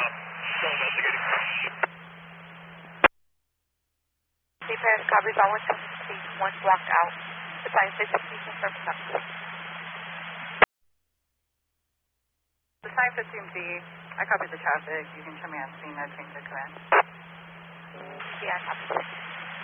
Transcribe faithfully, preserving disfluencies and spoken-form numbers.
Still investigating. Seafair copies all one seven feet, one blocked out. The sign says fifteen confirmed up. The sign fifteen B, I copy the traffic. You can show me on scene, no change of command. Yeah, I copy.